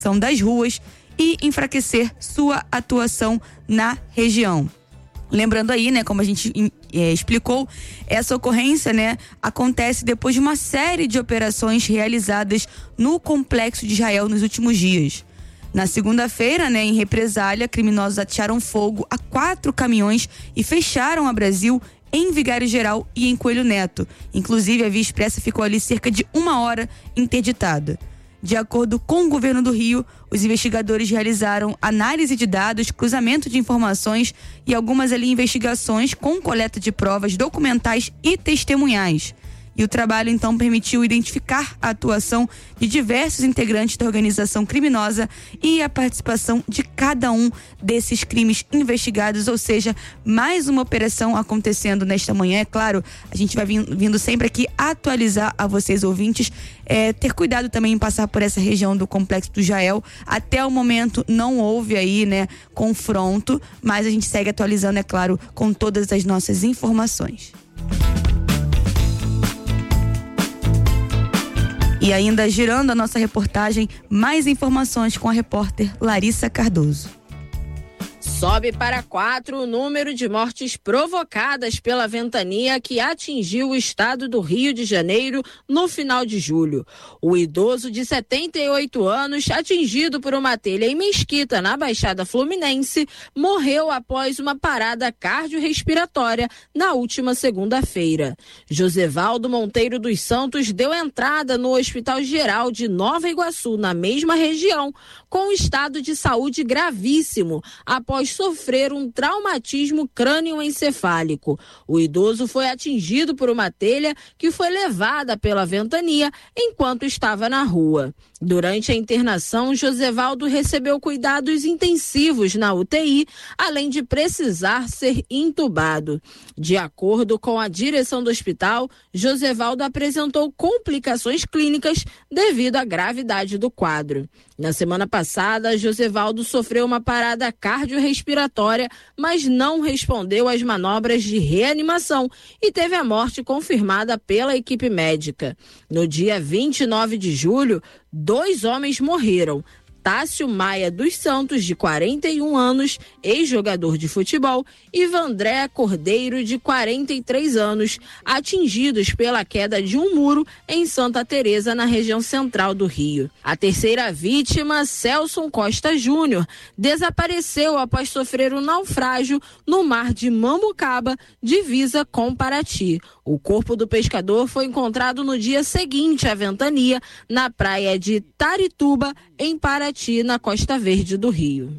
das ruas e enfraquecer sua atuação na região. Lembrando aí, né, como a gente explicou, essa ocorrência, né, acontece depois de uma série de operações realizadas no Complexo de Israel nos últimos dias. Na segunda-feira, né, em represália, criminosos atearam fogo a 4 caminhões e fecharam a Brasil em Vigário Geral e em Coelho Neto. Inclusive, a Via Expressa ficou ali cerca de 1 hora interditada. De acordo com o governo do Rio, os investigadores realizaram análise de dados, cruzamento de informações e algumas investigações com coleta de provas documentais e testemunhais. E o trabalho, então, permitiu identificar a atuação de diversos integrantes da organização criminosa e a participação de cada um desses crimes investigados, ou seja, mais uma operação acontecendo nesta manhã. É claro, a gente vai vindo sempre aqui atualizar a vocês, ouvintes, ter cuidado também em passar por essa região do Complexo do Jael. Até o momento não houve aí, né, confronto, mas a gente segue atualizando, é claro, com todas as nossas informações. E ainda girando a nossa reportagem, mais informações com a repórter Larissa Cardoso. Sobe para 4 o número de mortes provocadas pela ventania que atingiu o estado do Rio de Janeiro no final de julho. O idoso de 78 anos, atingido por uma telha em Mesquita, na Baixada Fluminense, morreu após uma parada cardiorrespiratória na última segunda-feira. Josevaldo Monteiro dos Santos deu entrada no Hospital Geral de Nova Iguaçu, na mesma região, com um estado de saúde gravíssimo, após sofrer um traumatismo crânioencefálico. O idoso foi atingido por uma telha que foi levada pela ventania enquanto estava na rua. Durante a internação, Josevaldo recebeu cuidados intensivos na UTI, além de precisar ser intubado. De acordo com a direção do hospital, Josevaldo apresentou complicações clínicas devido à gravidade do quadro. Na semana passada, Josevaldo sofreu uma parada cardiorrespiratória, mas não respondeu às manobras de reanimação e teve a morte confirmada pela equipe médica. No dia 29 de julho, 2 homens morreram. Tássio Maia dos Santos, de 41 anos, ex-jogador de futebol, e Vandré Cordeiro, de 43 anos, atingidos pela queda de um muro em Santa Teresa, na região central do Rio. A terceira vítima, Celson Costa Júnior, desapareceu após sofrer um naufrágio no mar de Mambucaba, divisa com Paraty. O corpo do pescador foi encontrado no dia seguinte à ventania, na praia de Tarituba, em Paraty, na Costa Verde do Rio.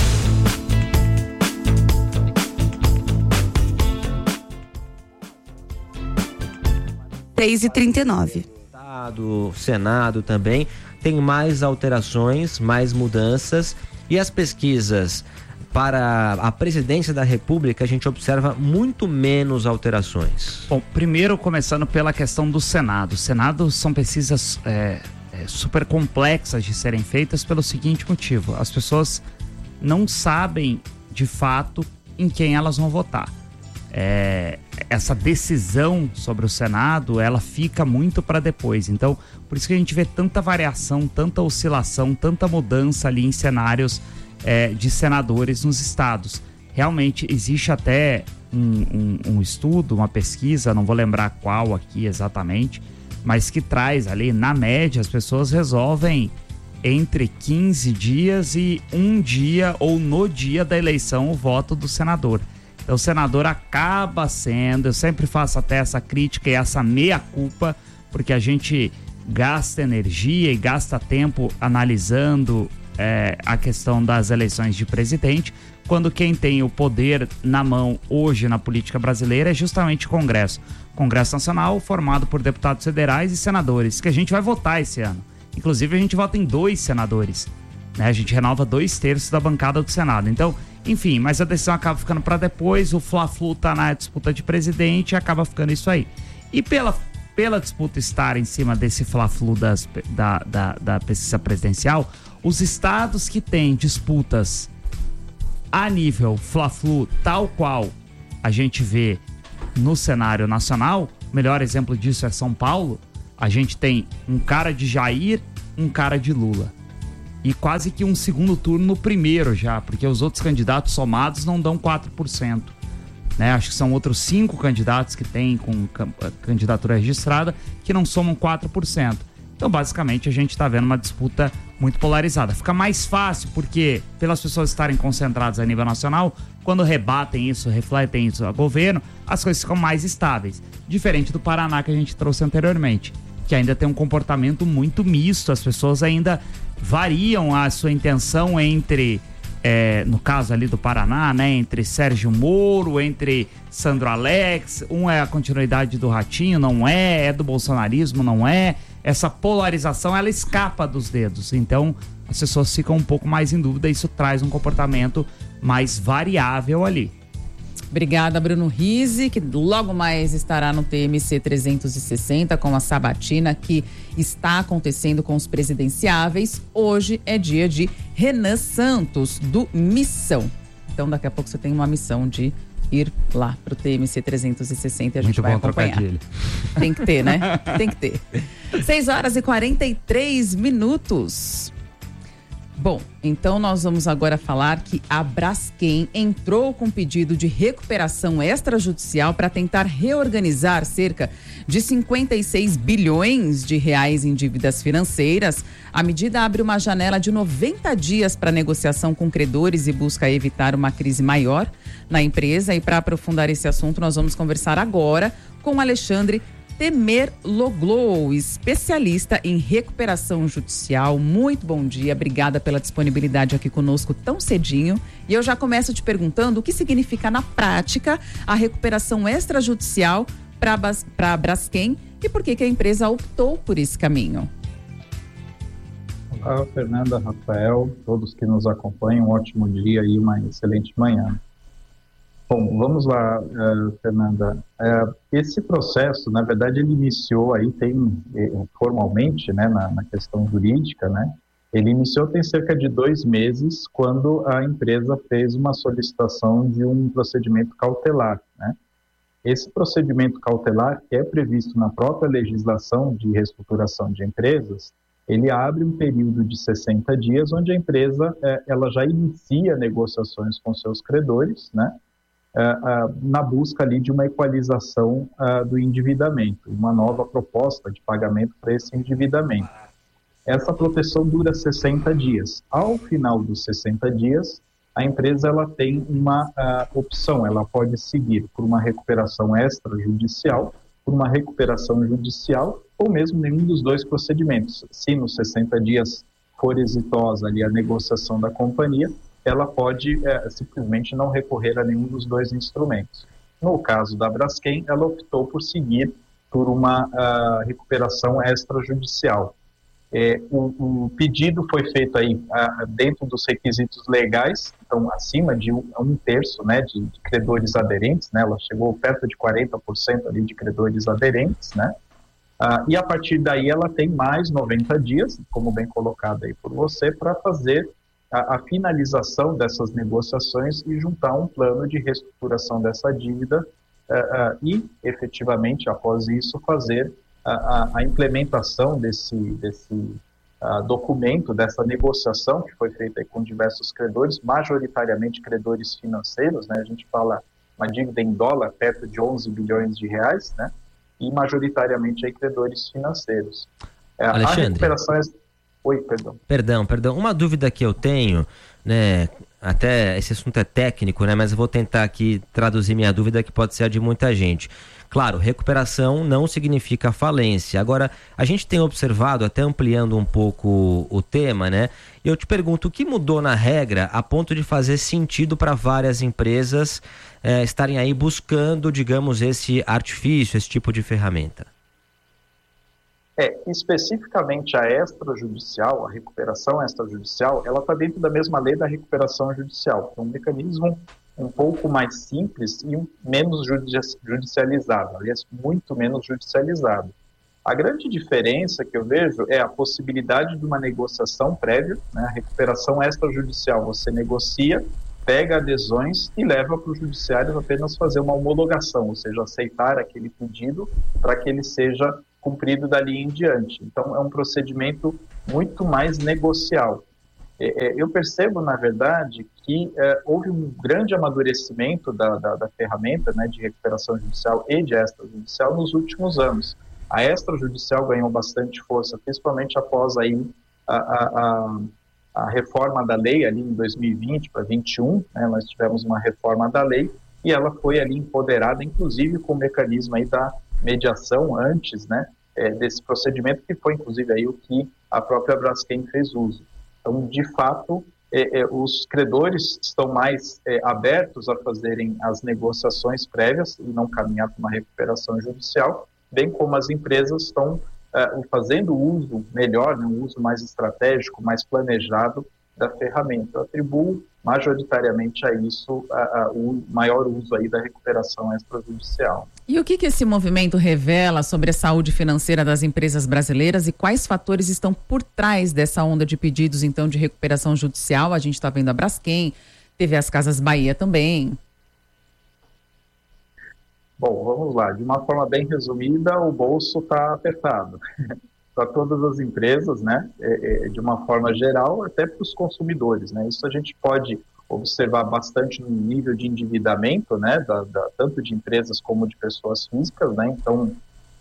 Seis e 39. O Senado também tem mais alterações, mais mudanças, e as pesquisas para a presidência da República a gente observa muito menos alterações. Bom, primeiro começando pela questão do Senado. O Senado são pesquisas super complexas de serem feitas pelo seguinte motivo: as pessoas não sabem de fato em quem elas vão votar. Essa decisão sobre o Senado, ela fica muito para depois. Então, por isso que a gente vê tanta variação, tanta oscilação, tanta mudança ali em cenários de senadores nos estados. Realmente existe até um estudo, uma pesquisa, não vou lembrar qual aqui exatamente, mas que traz ali, na média, as pessoas resolvem entre 15 dias e um dia, ou no dia da eleição, o voto do senador. Então o senador acaba sendo, eu sempre faço até essa crítica e essa meia-culpa, porque a gente gasta energia e gasta tempo analisando a questão das eleições de presidente, quando quem tem o poder na mão hoje na política brasileira é justamente o Congresso. Congresso Nacional, formado por deputados federais e senadores, que a gente vai votar esse ano. Inclusive, a gente vota em 2 senadores, né? A gente renova 2/3 da bancada do Senado. Então, enfim, mas a decisão acaba ficando para depois, o Fla-Flu tá na disputa de presidente e acaba ficando isso aí. E pela disputa estar em cima desse Fla-Flu da pesquisa presidencial, os estados que têm disputas a nível Fla-Flu, tal qual a gente vê no cenário nacional, o melhor exemplo disso é São Paulo. A gente tem um cara de Jair, um cara de Lula. e quase que um segundo turno no primeiro já, porque os outros candidatos somados não dão 4%. Né? Acho que são outros 5 candidatos que têm com candidatura registrada que não somam 4%. Então, basicamente, a gente está vendo uma disputa muito polarizada. Fica mais fácil porque, pelas pessoas estarem concentradas a nível nacional, quando rebatem isso, refletem isso ao governo, as coisas ficam mais estáveis. Diferente do Paraná que a gente trouxe anteriormente, que ainda tem um comportamento muito misto. As pessoas ainda variam a sua intenção entre, no caso ali do Paraná, né, entre Sérgio Moro, entre Sandro Alex, um é a continuidade do Ratinho, não é do bolsonarismo, não é. Essa polarização, ela escapa dos dedos, então as pessoas ficam um pouco mais em dúvida, isso traz um comportamento mais variável ali. Obrigada, Bruno Rizzi, que logo mais estará no TMC 360 com a sabatina que está acontecendo com os presidenciáveis. Hoje é dia de Renan Santos, do Missão. Então, daqui a pouco você tem uma missão de ir lá pro TMC 360 e a gente muito vai bom acompanhar. Trocadilho. Tem que ter, né? Tem que ter. 6h43. Bom, então nós vamos agora falar que a Braskem entrou com pedido de recuperação extrajudicial para tentar reorganizar cerca de 56 bilhões de reais em dívidas financeiras. A medida abre uma janela de 90 dias para negociação com credores e busca evitar uma crise maior na empresa. E para aprofundar esse assunto, nós vamos conversar agora com Alexandre Temerloglu, especialista em recuperação judicial. Muito bom dia, obrigada pela disponibilidade aqui conosco tão cedinho. E eu já começo te perguntando o que significa na prática a recuperação extrajudicial para a Braskem e por que a empresa optou por esse caminho. Olá, Fernanda, Rafael, todos que nos acompanham, um ótimo dia e uma excelente manhã. Bom, vamos lá, Fernanda. Esse processo, na verdade, ele iniciou aí, formalmente, né, na questão jurídica, né, ele iniciou tem cerca de 2 meses, quando a empresa fez uma solicitação de um procedimento cautelar, né. Esse procedimento cautelar, que é previsto na própria legislação de reestruturação de empresas, ele abre um período de 60 dias, onde a empresa ela já inicia negociações com seus credores, né, na busca ali de uma equalização do endividamento, uma nova proposta de pagamento para esse endividamento. Essa proteção dura 60 dias. Ao final dos 60 dias, a empresa ela tem uma opção, ela pode seguir por uma recuperação extrajudicial, por uma recuperação judicial ou mesmo nenhum dos dois procedimentos. Se nos 60 dias for exitosa ali a negociação da companhia, ela pode simplesmente não recorrer a nenhum dos dois instrumentos. No caso da Braskem, ela optou por seguir por uma recuperação extrajudicial. O pedido foi feito aí dentro dos requisitos legais, então acima de 1/3, né, de credores aderentes, né, ela chegou perto de 40% ali de credores aderentes, né, e a partir daí ela tem mais 90 dias, como bem colocado aí por você, para fazer a finalização dessas negociações e juntar um plano de reestruturação dessa dívida e, efetivamente, após isso, fazer a implementação desse documento, dessa negociação que foi feita aí com diversos credores, majoritariamente credores financeiros, né? A gente fala uma dívida em dólar perto de 11 bilhões de reais, né? E majoritariamente aí credores financeiros. Alexandre. A recuperação Oi, perdão. Perdão. Uma dúvida que eu tenho, né? Até esse assunto é técnico, né? Mas eu vou tentar aqui traduzir minha dúvida, que pode ser a de muita gente. Claro, recuperação não significa falência. Agora, a gente tem observado, até ampliando um pouco o tema, né? Eu te pergunto, o que mudou na regra a ponto de fazer sentido para várias empresas estarem aí buscando, digamos, esse artifício, esse tipo de ferramenta? Especificamente a extrajudicial, a recuperação extrajudicial, ela está dentro da mesma lei da recuperação judicial. É um mecanismo um pouco mais simples e menos judicializado, aliás, muito menos judicializado. A grande diferença que eu vejo é a possibilidade de uma negociação prévia, né? A recuperação extrajudicial, você negocia, pega adesões e leva para o judiciário apenas fazer uma homologação, ou seja, aceitar aquele pedido para que ele seja cumprido dali em diante. Então, é um procedimento muito mais negocial. eu percebo, na verdade, que houve um grande amadurecimento da ferramenta, né, de recuperação judicial e de extrajudicial nos últimos anos. A extrajudicial ganhou bastante força, principalmente após aí a reforma da lei ali em 2020 para 2021, né, nós tivemos uma reforma da lei e ela foi ali empoderada, inclusive com o mecanismo aí da mediação antes, né, desse procedimento, que foi inclusive aí o que a própria Braskem fez uso. Então, de fato, os credores estão mais abertos a fazerem as negociações prévias e não caminhar para uma recuperação judicial, bem como as empresas estão fazendo uso melhor, né, um uso mais estratégico, mais planejado da ferramenta. Eu atribuo majoritariamente a isso o maior uso aí da recuperação extrajudicial. E o que esse movimento revela sobre a saúde financeira das empresas brasileiras e quais fatores estão por trás dessa onda de pedidos, então, de recuperação judicial? A gente está vendo a Braskem, teve as Casas Bahia também. Bom, vamos lá. De uma forma bem resumida, o bolso está apertado para todas as empresas, né? De uma forma geral, até para os consumidores, né? Isso a gente pode observar bastante no nível de endividamento, né? Tanto de empresas como de pessoas físicas, né? Então,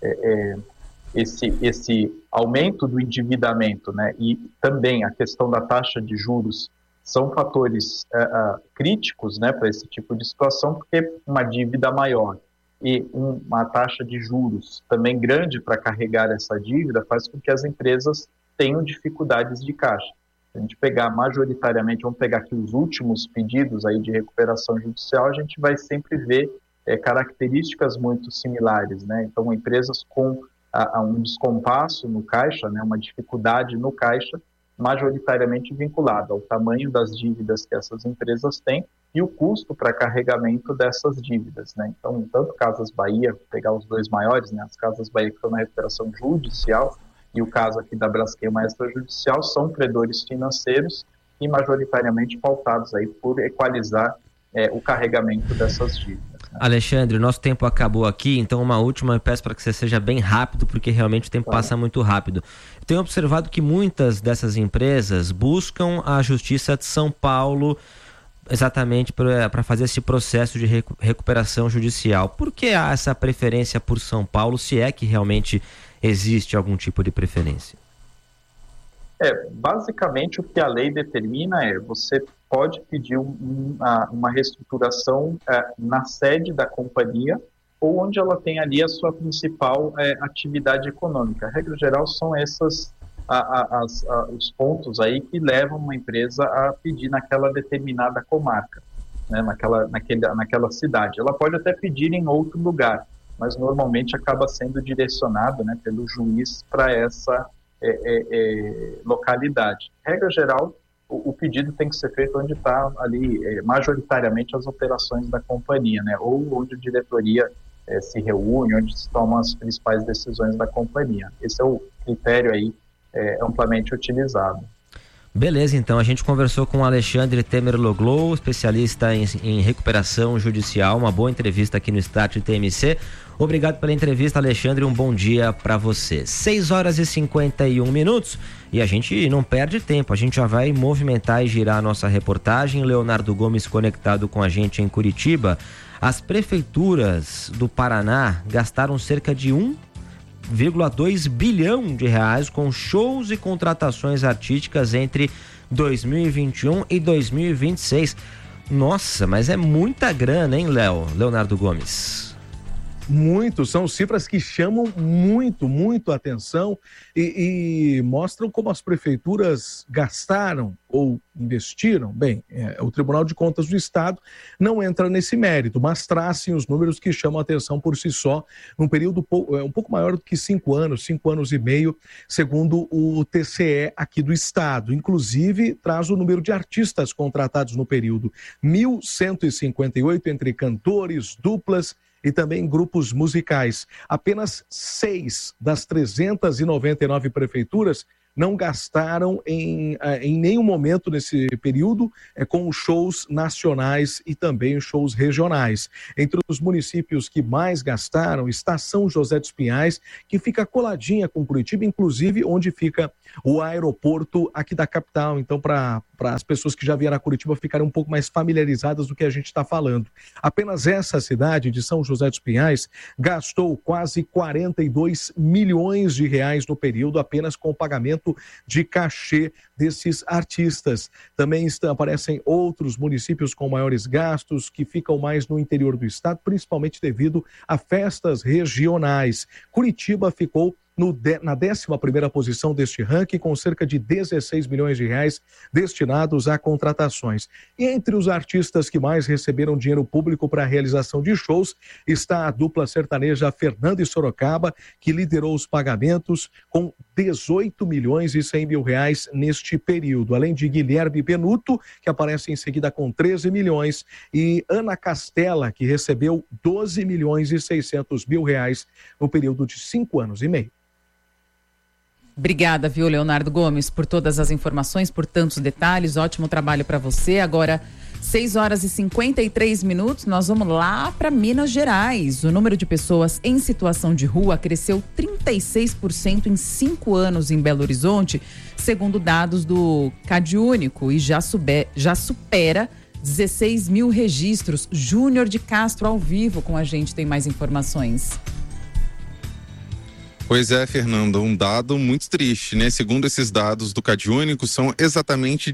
esse aumento do endividamento, né? E também a questão da taxa de juros são fatores críticos, né? Para esse tipo de situação, porque uma dívida maior e uma taxa de juros também grande para carregar essa dívida faz com que as empresas tenham dificuldades de caixa. Se a gente pegar majoritariamente, vamos pegar aqui os últimos pedidos aí de recuperação judicial, a gente vai sempre ver características muito similares, né? Então, empresas com um descompasso no caixa, né, uma dificuldade no caixa, majoritariamente vinculada ao tamanho das dívidas que essas empresas têm e o custo para carregamento dessas dívidas, né? Então, tanto Casas Bahia, pegar os dois maiores, né, as Casas Bahia que estão na recuperação judicial e o caso aqui da Braskem extrajudicial, são credores financeiros e majoritariamente pautados aí por equalizar o carregamento dessas dívidas. Alexandre, o nosso tempo acabou aqui, então uma última, eu peço para que você seja bem rápido, porque realmente o tempo passa muito rápido. Eu tenho observado que muitas dessas empresas buscam a Justiça de São Paulo exatamente para fazer esse processo de recuperação judicial. Por que há essa preferência por São Paulo, se é que realmente existe algum tipo de preferência? Basicamente o que a lei determina você pode pedir uma reestruturação na sede da companhia ou onde ela tem ali a sua principal atividade econômica. A regra geral são esses os pontos aí que levam uma empresa a pedir naquela determinada comarca, né, naquela cidade. Ela pode até pedir em outro lugar, mas normalmente acaba sendo direcionada, né, pelo juiz para essa localidade. Regra geral, o pedido tem que ser feito onde está ali majoritariamente as operações da companhia, né, ou onde a diretoria se reúne, onde se tomam as principais decisões da companhia. Esse é o critério aí amplamente utilizado. Beleza, então a gente conversou com o Alexandre Temerloglu, especialista em recuperação judicial, uma boa entrevista aqui no Start TMC. Obrigado pela entrevista, Alexandre, um bom dia para você. 6h51 e a gente não perde tempo, a gente já vai movimentar e girar a nossa reportagem. Leonardo Gomes conectado com a gente em Curitiba. As prefeituras do Paraná gastaram cerca de 1,2 bilhão de reais com shows e contratações artísticas entre 2021 e 2026. Nossa, mas é muita grana, hein, Leonardo Gomes? Muito, são cifras que chamam muito a atenção e mostram como as prefeituras gastaram ou investiram. Bem, o Tribunal de Contas do Estado não entra nesse mérito, mas traz sim os números que chamam a atenção por si só, num período um pouco maior do que 5 anos e meio, segundo o TCE aqui do Estado. Inclusive, traz o número de artistas contratados no período: 1.158 entre cantores, duplas e também grupos musicais. Apenas 6 das 399 prefeituras não gastaram em nenhum momento nesse período com shows nacionais e também os shows regionais. Entre os municípios que mais gastaram está São José dos Pinhais, que fica coladinha com Curitiba, inclusive onde fica o aeroporto aqui da capital. Então, para as pessoas que já vieram a Curitiba ficarem um pouco mais familiarizadas do que a gente está falando. Apenas essa cidade de São José dos Pinhais gastou quase 42 milhões de reais no período apenas com o pagamento de cachê desses artistas. Também aparecem outros municípios com maiores gastos que ficam mais no interior do estado, principalmente devido a festas regionais. Curitiba ficou na 11ª posição deste ranking, com cerca de 16 milhões de reais destinados a contratações. E entre os artistas que mais receberam dinheiro público para a realização de shows está a dupla sertaneja Fernanda e Sorocaba, que liderou os pagamentos com 18 milhões e 100 mil reais neste período. Além de Guilherme Benuto, que aparece em seguida com 13 milhões, e Ana Castela, que recebeu 12 milhões e 600 mil reais no período de 5 anos e meio. Obrigada, viu, Leonardo Gomes, por todas as informações, por tantos detalhes. Ótimo trabalho para você. Agora, 6 horas e 53 minutos, nós vamos lá para Minas Gerais. O número de pessoas em situação de rua cresceu 36% em 5 anos em Belo Horizonte, segundo dados do CadÚnico, e já supera 16 mil registros. Júnior de Castro, ao vivo com a gente, tem mais informações. Pois é, Fernanda, um dado muito triste, né? Segundo esses dados do CadÚnico, são exatamente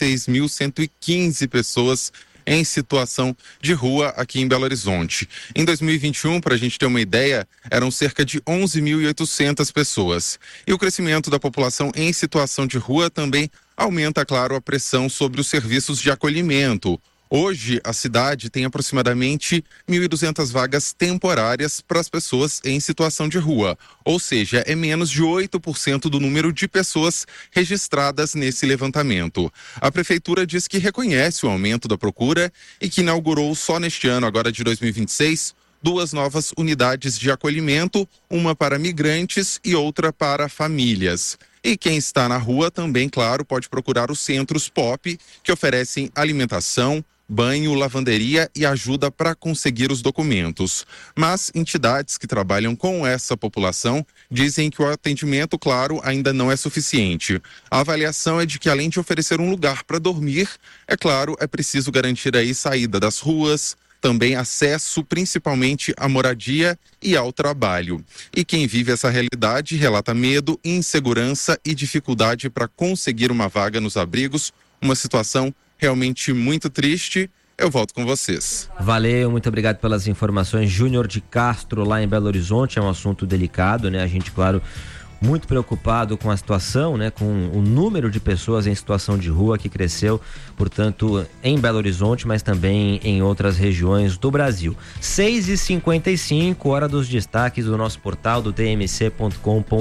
16.115 pessoas em situação de rua aqui em Belo Horizonte. Em 2021, para a gente ter uma ideia, eram cerca de 11.800 pessoas. E o crescimento da população em situação de rua também aumenta, claro, a pressão sobre os serviços de acolhimento. Hoje, a cidade tem aproximadamente 1.200 vagas temporárias para as pessoas em situação de rua, ou seja, é menos de 8% do número de pessoas registradas nesse levantamento. A prefeitura diz que reconhece o aumento da procura e que inaugurou só neste ano, agora de 2026, 2 novas unidades de acolhimento, uma para migrantes e outra para famílias. E quem está na rua também, claro, pode procurar os centros POP, que oferecem alimentação, banho, lavanderia e ajuda para conseguir os documentos. Mas entidades que trabalham com essa população dizem que o atendimento, claro, ainda não é suficiente. A avaliação é de que, além de oferecer um lugar para dormir, é claro, é preciso garantir aí saída das ruas, também acesso principalmente à moradia e ao trabalho. E quem vive essa realidade relata medo, insegurança e dificuldade para conseguir uma vaga nos abrigos, uma situação realmente muito triste. Eu volto com vocês. Valeu, muito obrigado pelas informações. Júnior de Castro, lá em Belo Horizonte, é um assunto delicado, né? A gente, claro, muito preocupado com a situação, né? Com o número de pessoas em situação de rua que cresceu, portanto, em Belo Horizonte, mas também em outras regiões do Brasil. 6h55, hora dos destaques do nosso portal do tmc.com.br,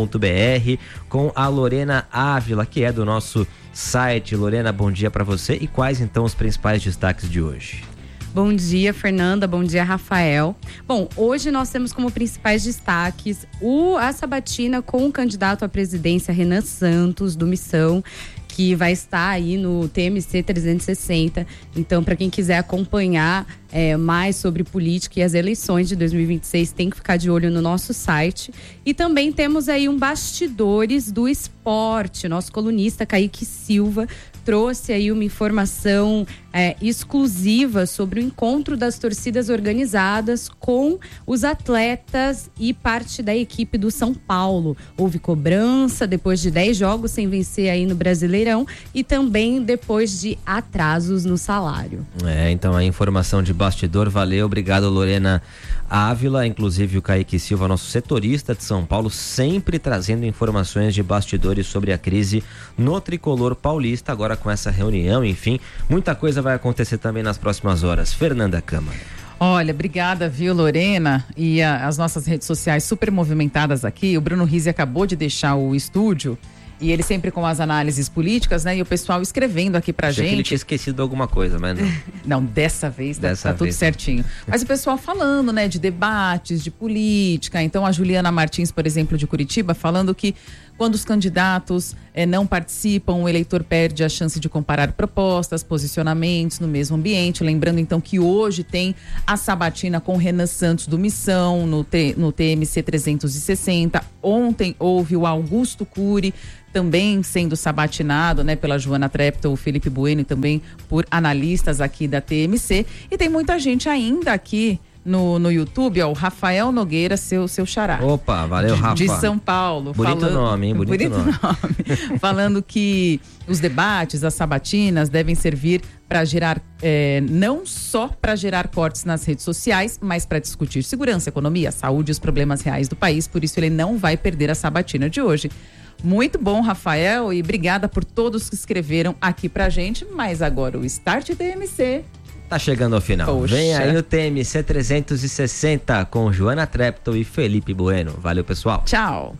com a Lorena Ávila, que é do nosso site. Lorena, bom dia para você. E quais então os principais destaques de hoje? Bom dia, Fernanda. Bom dia, Rafael. Bom, hoje nós temos como principais destaques a sabatina com o candidato à presidência Renan Santos, do Missão, que vai estar aí no TMC 360. Então, para quem quiser acompanhar mais sobre política e as eleições de 2026, tem que ficar de olho no nosso site. E também temos aí um bastidores do esporte. Nosso colunista Kaique Silva trouxe aí uma informação exclusiva sobre o encontro das torcidas organizadas com os atletas e parte da equipe do São Paulo. Houve cobrança depois de 10 jogos sem vencer aí no Brasileirão e também depois de atrasos no salário. Então a informação de bastidor, valeu, obrigado, Lorena Ávila. Inclusive o Kaique Silva, nosso setorista de São Paulo, sempre trazendo informações de bastidores sobre a crise no tricolor paulista, agora com essa reunião, enfim, muita coisa vai acontecer também nas próximas horas. Fernanda Câmara. Olha, obrigada, viu, Lorena? E as nossas redes sociais super movimentadas aqui. O Bruno Rizzi acabou de deixar o estúdio e ele sempre com as análises políticas, né? E o pessoal escrevendo aqui pra gente. Que ele tinha esquecido alguma coisa, mas não. Não, dessa vez tá tudo certinho. Mas o pessoal falando, né, de debates, de política. Então a Juliana Martins, por exemplo, de Curitiba, falando que Quando os candidatos não participam, o eleitor perde a chance de comparar propostas, posicionamentos no mesmo ambiente. Lembrando então que hoje tem a sabatina com Renan Santos do Missão no TMC 360. Ontem houve o Augusto Cury também sendo sabatinado, né, pela Joana Treptow, o Felipe Bueno e também por analistas aqui da TMC. E tem muita gente ainda aqui no YouTube, ó, o Rafael Nogueira, seu xará. Opa, valeu, Rafa. De São Paulo. Bonito nome, hein? Bonito nome. Falando que os debates, as sabatinas devem servir para gerar, não só para gerar cortes nas redes sociais, mas para discutir segurança, economia, saúde e os problemas reais do país. Por isso ele não vai perder a sabatina de hoje. Muito bom, Rafael, e obrigada por todos que escreveram aqui pra gente. Mas agora o Start TMC tá chegando ao final. Poxa. Vem aí o TMC 360 com Joana Treptow e Felipe Bueno. Valeu, pessoal. Tchau.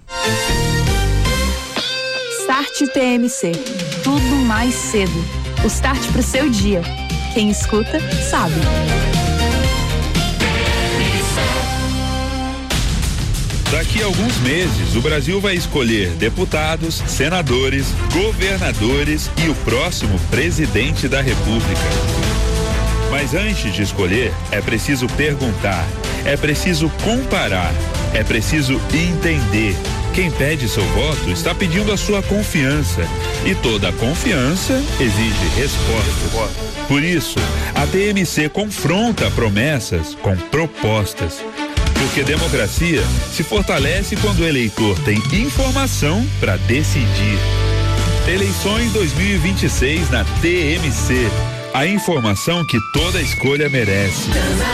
Start TMC. Tudo mais cedo. O start pro seu dia. Quem escuta, sabe. Daqui a alguns meses, o Brasil vai escolher deputados, senadores, governadores e o próximo presidente da República. Mas antes de escolher, é preciso perguntar, é preciso comparar, é preciso entender. Quem pede seu voto está pedindo a sua confiança. E toda confiança exige respostas. Por isso, a TMC confronta promessas com propostas. Porque democracia se fortalece quando o eleitor tem informação para decidir. Eleições 2026 na TMC. A informação que toda escolha merece.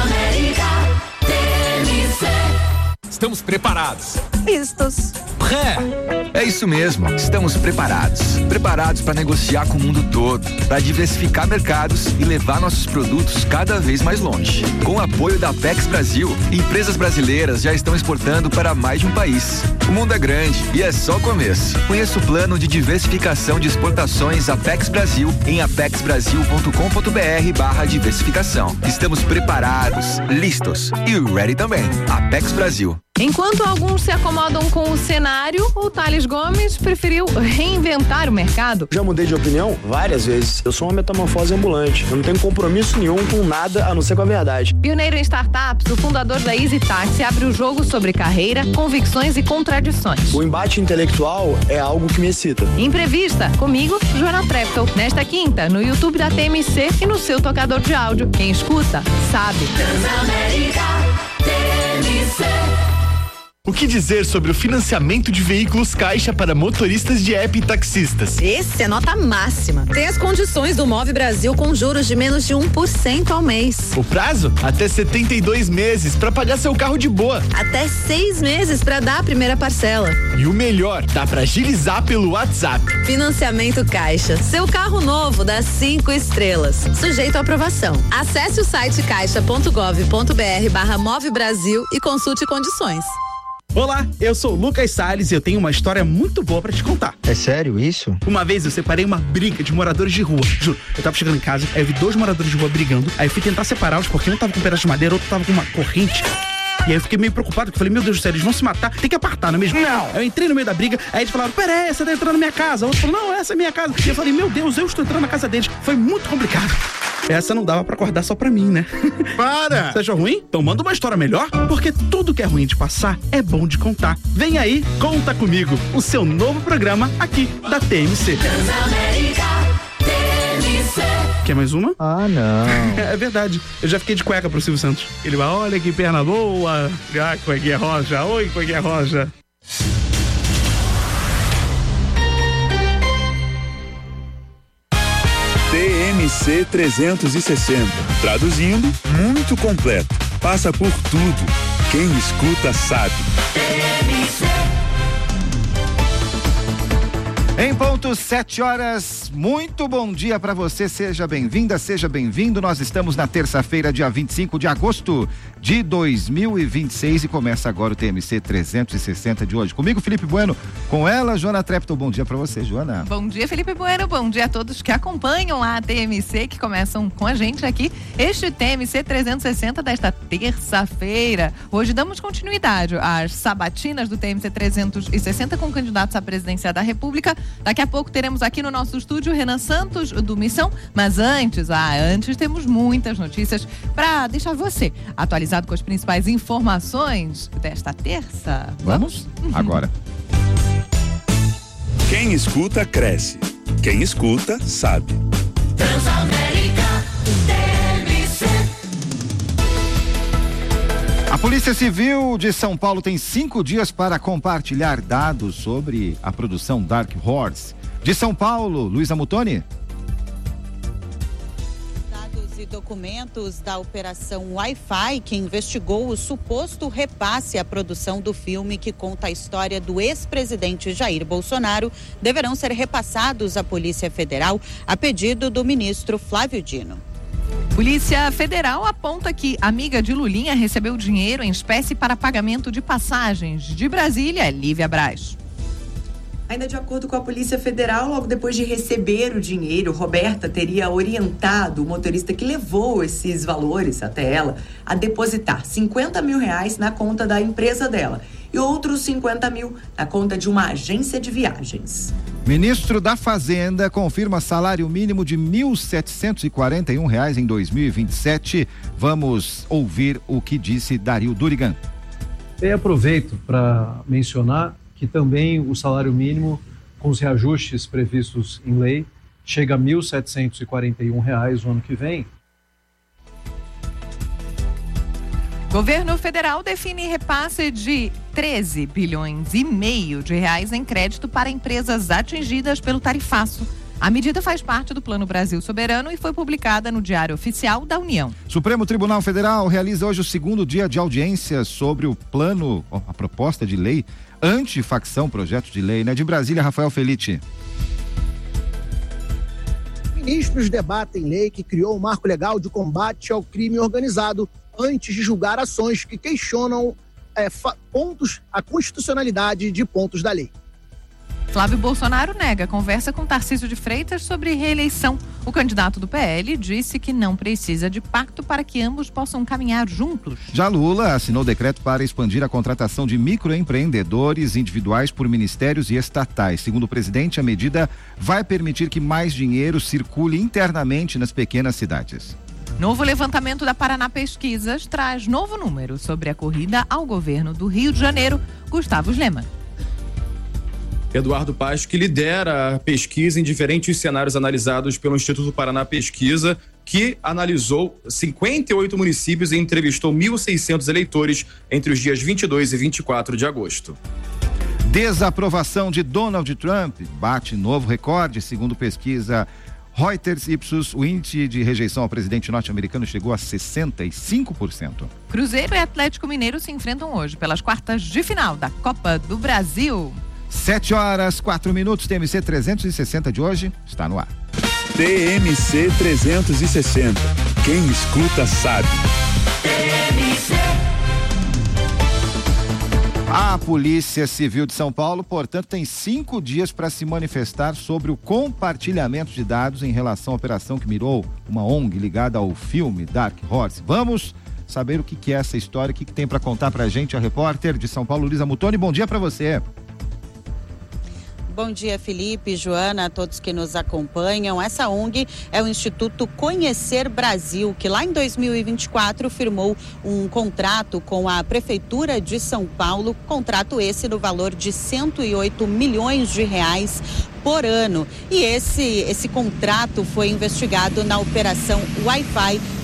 Estamos preparados. Vistos. É isso mesmo, estamos preparados. Preparados para negociar com o mundo todo, para diversificar mercados e levar nossos produtos cada vez mais longe. Com o apoio da Apex Brasil, empresas brasileiras já estão exportando para mais de um país. O mundo é grande e é só o começo. Conheça o plano de diversificação de exportações Apex Brasil em apexbrasil.com.br/diversificação. Estamos preparados, listos e ready também. Apex Brasil. Enquanto alguns se acomodam com o cenário, o Thales Gomes preferiu reinventar o mercado. Já mudei de opinião várias vezes. Eu sou uma metamorfose ambulante. Eu não tenho compromisso nenhum com nada a não ser com a verdade. Pioneiro em startups, o fundador da Easy Taxi abre o jogo sobre carreira, convicções e contradições. O embate intelectual é algo que me excita. Entrevista comigo, Joana Treptow. Nesta quinta, no YouTube da TMC e no seu tocador de áudio. Quem escuta, sabe. Transamérica, TMC. O que dizer sobre o financiamento de veículos Caixa para motoristas de app e taxistas? Esse é nota máxima. Tem as condições do Move Brasil com juros de menos de 1% ao mês. O prazo? Até 72 meses para pagar seu carro de boa. Até 6 meses para dar a primeira parcela. E o melhor, dá para agilizar pelo WhatsApp. Financiamento Caixa. Seu carro novo dá 5 estrelas. Sujeito à aprovação. Acesse o site caixa.gov.br/Move Brasil e consulte condições. Olá, eu sou o Lucas Salles e eu tenho uma história muito boa pra te contar. É sério isso? Uma vez eu separei uma briga de moradores de rua. Juro, eu tava chegando em casa, aí eu vi 2 moradores de rua brigando, aí eu fui tentar separá-los porque um tava com um pedaço de madeira, outro tava com uma corrente. E aí eu fiquei meio preocupado, porque eu falei, meu Deus do céu, eles vão se matar, tem que apartar, não é mesmo? Não! Eu entrei no meio da briga, aí eles falaram, pera aí, você tá entrando na minha casa. O outro falou, não, essa é minha casa. E eu falei, meu Deus, eu estou entrando na casa deles. Foi muito complicado. Essa não dava pra acordar só pra mim, né? Para! Você achou ruim? Então manda uma história melhor, porque tudo que é ruim de passar é bom de contar. Vem aí, Conta Comigo, o seu novo programa aqui da TMC. Quer mais uma? Ah, não. É verdade. Eu já fiquei de cueca pro Silvio Santos. Ele vai, olha que perna boa. Ah, cuequinha roja. Oi, cuequinha roja. TMC 360. Traduzindo, muito completo. Passa por tudo. Quem escuta sabe. Em ponto 7 horas, muito bom dia para você, seja bem-vinda, seja bem-vindo. Nós estamos na terça-feira, dia 25 de agosto de 2026 e começa agora o TMC 360 de hoje. Comigo, Felipe Bueno, com ela, Joana Treptow. Bom dia para você, Joana. Bom dia, Felipe Bueno, bom dia a todos que acompanham a TMC, que começam com a gente aqui. Este TMC 360 desta terça-feira. Hoje damos continuidade às sabatinas do TMC 360 com candidatos à presidência da República. Daqui a pouco teremos aqui no nosso estúdio Renan Santos, do Missão, mas antes temos muitas notícias para deixar você atualizado com as principais informações desta terça. Vamos? Agora. Quem escuta, cresce. Quem escuta, sabe. Transamérica TMC. A Polícia Civil de São Paulo tem 5 dias para compartilhar dados sobre a produção Dark Horse. De São Paulo, Luísa Mutoni. Dados e documentos da Operação Wi-Fi, que investigou o suposto repasse à produção do filme que conta a história do ex-presidente Jair Bolsonaro, deverão ser repassados à Polícia Federal a pedido do ministro Flávio Dino. Polícia Federal aponta que amiga de Lulinha recebeu dinheiro em espécie para pagamento de passagens. De Brasília, Lívia Braz. Ainda de acordo com a Polícia Federal, logo depois de receber o dinheiro, Roberta teria orientado o motorista que levou esses valores até ela a depositar R$50 mil na conta da empresa dela e outros 50 mil na conta de uma agência de viagens. Ministro da Fazenda confirma salário mínimo de R$ 1.741 em 2027. Vamos ouvir o que disse Dario Durigan. Eu aproveito para mencionar que também o salário mínimo, com os reajustes previstos em lei, chega a R$ 1.741 no ano que vem. Governo Federal define repasse de 13 bilhões e meio de reais em crédito para empresas atingidas pelo tarifaço. A medida faz parte do Plano Brasil Soberano e foi publicada no Diário Oficial da União. Supremo Tribunal Federal realiza hoje o 2º dia de audiência sobre o plano, a proposta de lei anti-facção, projeto de lei, né? De Brasília, Rafael Felitti. Ministros debatem lei que criou o marco legal de combate ao crime organizado antes de julgar ações que questionam a constitucionalidade de pontos da lei. Flávio Bolsonaro nega conversa com Tarcísio de Freitas sobre reeleição. O candidato do PL disse que não precisa de pacto para que ambos possam caminhar juntos. Já Lula assinou decreto para expandir a contratação de microempreendedores individuais por ministérios e estatais. Segundo o presidente, a medida vai permitir que mais dinheiro circule internamente nas pequenas cidades. Novo levantamento da Paraná Pesquisas traz novo número sobre a corrida ao governo do Rio de Janeiro. Gustavo Lema. Eduardo Paes, que lidera a pesquisa em diferentes cenários analisados pelo Instituto Paraná Pesquisa, que analisou 58 municípios e entrevistou 1.600 eleitores entre os dias 22 e 24 de agosto. Desaprovação de Donald Trump bate novo recorde, segundo pesquisa Reuters Ipsos, o índice de rejeição ao presidente norte-americano chegou a 65%. Cruzeiro e Atlético Mineiro se enfrentam hoje pelas quartas de final da Copa do Brasil. 7 horas, 4 minutos, TMC 360 de hoje está no ar. TMC 360. Quem escuta sabe. TMC. A Polícia Civil de São Paulo, portanto, tem 5 dias para se manifestar sobre o compartilhamento de dados em relação à operação que mirou uma ONG ligada ao filme Dark Horse. Vamos saber o que é essa história, o que tem para contar para a gente a repórter de São Paulo, Luísa Mutoni. Bom dia para você. Bom dia, Felipe, Joana, a todos que nos acompanham. Essa ONG é o Instituto Conhecer Brasil, que lá em 2024 firmou um contrato com a Prefeitura de São Paulo, contrato esse no valor de R$108 milhões por ano. E esse contrato foi investigado na Operação Wi-Fi,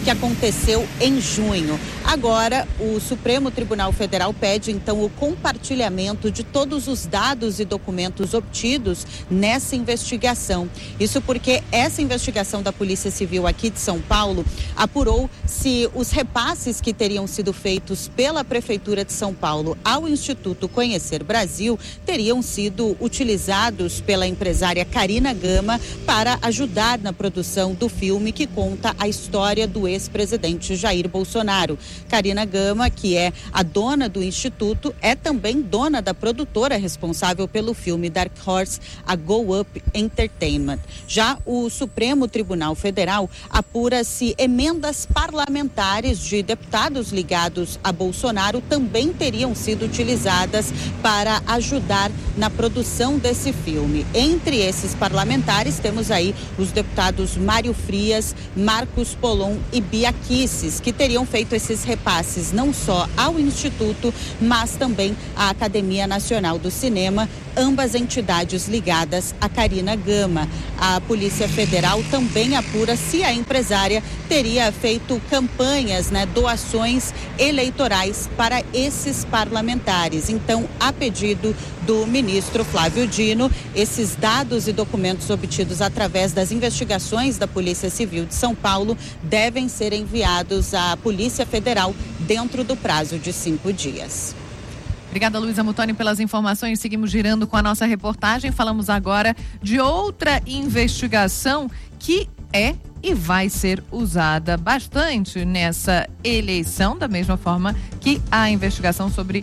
que aconteceu em junho. Agora, o Supremo Tribunal Federal pede, então, o compartilhamento de todos os dados e documentos obtidos nessa investigação. Isso porque essa investigação da Polícia Civil aqui de São Paulo apurou se os repasses que teriam sido feitos pela Prefeitura de São Paulo ao Instituto Conhecer Brasil teriam sido utilizados pela empresária Karina Gama para ajudar na produção do filme que conta a história do ex-presidente Jair Bolsonaro. Karina Gama, que é a dona do Instituto, é também dona da produtora responsável pelo filme Dark Horse, a Go Up Entertainment. Já o Supremo Tribunal Federal apura se emendas parlamentares de deputados ligados a Bolsonaro também teriam sido utilizadas para ajudar na produção desse filme. Entre esses parlamentares temos aí os deputados Mário Frias, Marcos Polon e Bia Kicis, que teriam feito esses repasses não só ao Instituto, mas também à Academia Nacional do Cinema, ambas entidades ligadas a Karina Gama. A Polícia Federal também apura se a empresária teria feito campanhas, doações eleitorais para esses parlamentares. Então, a pedido do ministro Flávio Dino, esses dados e documentos obtidos através das investigações da Polícia Civil de São Paulo devem ser enviados à Polícia Federal dentro do prazo de 5 dias. Obrigada, Luísa Mutoni, pelas informações. Seguimos girando com a nossa reportagem. Falamos agora de outra investigação que é e vai ser usada bastante nessa eleição, da mesma forma que a investigação sobre